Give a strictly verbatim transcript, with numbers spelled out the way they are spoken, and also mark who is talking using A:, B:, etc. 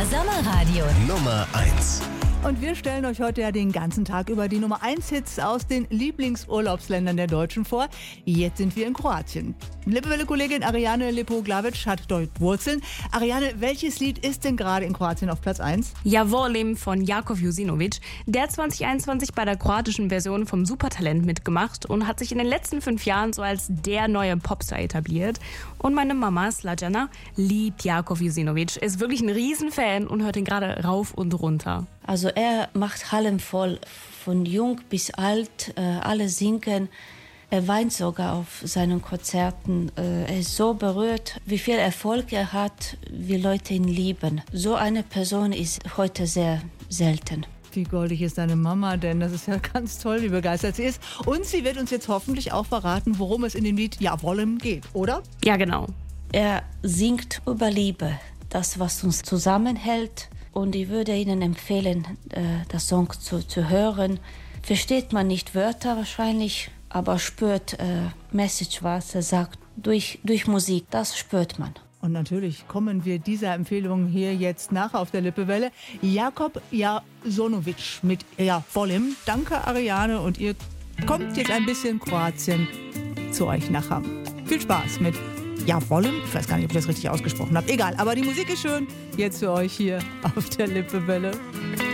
A: Sommerradio
B: Nummer eins.
C: Und wir stellen euch heute ja den ganzen Tag über die Nummer eins Hits aus den Lieblingsurlaubsländern der Deutschen vor. Jetzt sind wir in Kroatien. Lippewelle-Kollegin Ariane Lepo-Glavic hat dort Wurzeln. Ariane, welches Lied ist denn gerade in Kroatien auf Platz eins?
D: Ja, Volim von Jakov Jusinovic. Der hat zwanzig einundzwanzig bei der kroatischen Version vom Supertalent mitgemacht und hat sich in den letzten fünf Jahren so als der neue Popstar etabliert. Und meine Mama, Slađana, liebt Jakov Jusinovic, ist wirklich ein Riesenfan und hört ihn gerade rauf und runter.
E: Also er macht Hallen voll, von jung bis alt, äh, alle singen. Er weint sogar auf seinen Konzerten. Äh, er ist so berührt, wie viel Erfolg er hat, wie Leute ihn lieben. So eine Person ist heute sehr selten.
C: Wie goldig ist deine Mama, denn das ist ja ganz toll, wie begeistert sie ist. Und sie wird uns jetzt hoffentlich auch verraten, worum es in dem Lied Ja, Volim geht, oder?
D: Ja, genau.
E: Er singt über Liebe, das, was uns zusammenhält. Und ich würde Ihnen empfehlen, das Song zu, zu hören. Versteht man nicht Wörter wahrscheinlich, aber spürt äh, Message, was er sagt, durch, durch Musik. Das spürt man.
C: Und natürlich kommen wir dieser Empfehlung hier jetzt nach auf der Lippewelle. Jakov Jusinovic mit Ja, Volim. Danke, Ariane. Und ihr kommt jetzt ein bisschen Kroatien zu euch nachher. Viel Spaß mit Ja, Volim. Ich weiß gar nicht, ob ich das richtig ausgesprochen habe. Egal, aber die Musik ist schön. Jetzt für euch hier auf der Lippewelle.